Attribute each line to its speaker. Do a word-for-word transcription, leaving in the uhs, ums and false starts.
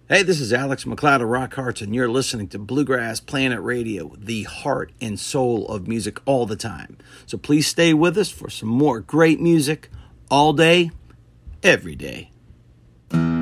Speaker 1: Hey, this is Alex McLeod of Rock Hearts, and you're listening to Bluegrass Planet Radio, the heart and soul of music all the time. So please stay with us for some more great music all day, every day.